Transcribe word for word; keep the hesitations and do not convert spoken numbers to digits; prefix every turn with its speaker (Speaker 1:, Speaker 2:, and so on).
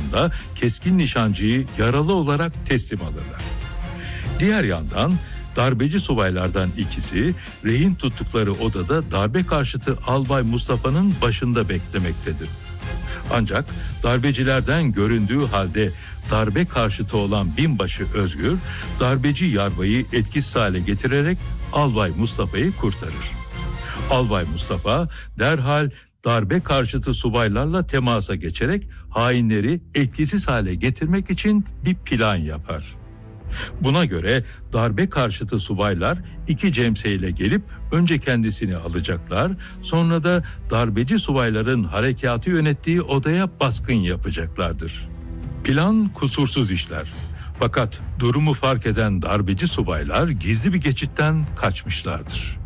Speaker 1: sonunda keskin nişancıyı yaralı olarak teslim alırlar. Diğer yandan darbeci subaylardan ikisi rehin tuttukları odada darbe karşıtı Albay Mustafa'nın başında beklemektedir. Ancak darbecilerden göründüğü halde darbe karşıtı olan binbaşı Özgür, darbeci yarbayı etkisiz hale getirerek Albay Mustafa'yı kurtarır. Albay Mustafa derhal darbe karşıtı subaylarla temasa geçerek hainleri etkisiz hale getirmek için bir plan yapar. Buna göre darbe karşıtı subaylar iki cemseyle gelip önce kendisini alacaklar, sonra da darbeci subayların harekatı yönettiği odaya baskın yapacaklardır. Plan kusursuz işler. Fakat durumu fark eden darbeci subaylar gizli bir geçitten kaçmışlardır.